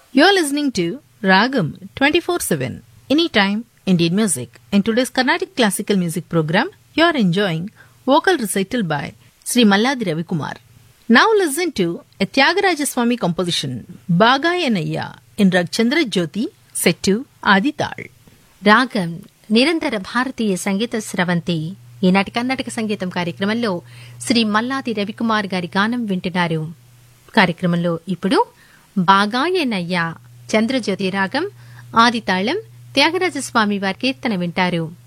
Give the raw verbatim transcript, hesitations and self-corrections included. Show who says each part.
Speaker 1: You're listening to Ragam twenty-four seven, anytime Indian music. In today's Carnatic Classical Music program, you're enjoying vocal recital by Sri Malladi Ravikumar. Now listen to a Tyagaraja Swami composition, Bagayanaya, in Rag Chandra Jyoti, set to Adi Tal.
Speaker 2: రాగం నిరంతర భారతీయ సంగీత స్రవంతి. ఈనాటి కర్ణాటక సంగీతం కార్యక్రమంలో శ్రీ మల్లాది రవికుమార్ గారి గానం వింటున్నారు. కార్యక్రమంలో ఇప్పుడు బాగాయేనయ్యా చంద్రజ్యోతి రాగం ఆదితాళం త్యాగరాజస్వామి వారి కీర్తన వింటారు.